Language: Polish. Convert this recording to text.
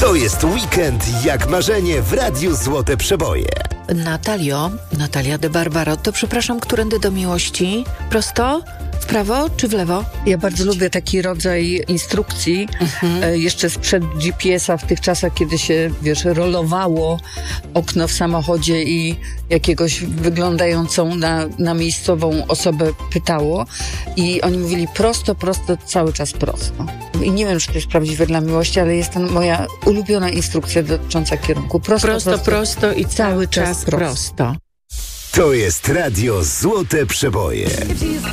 To jest weekend jak marzenie w Radiu Złote Przeboje. Natalia de Barbaro, to przepraszam, którędy do miłości? Prosto? W prawo czy w lewo? Ja bardzo lubię taki rodzaj instrukcji, jeszcze sprzed GPS-a, w tych czasach, kiedy się, rolowało okno w samochodzie i jakiegoś wyglądającą na miejscową osobę pytało i oni mówili prosto, cały czas prosto. I nie wiem, czy to jest prawdziwe dla miłości, ale jest to moja ulubiona instrukcja dotycząca kierunku. Prosto i cały czas prosto. To jest Radio Złote Przeboje.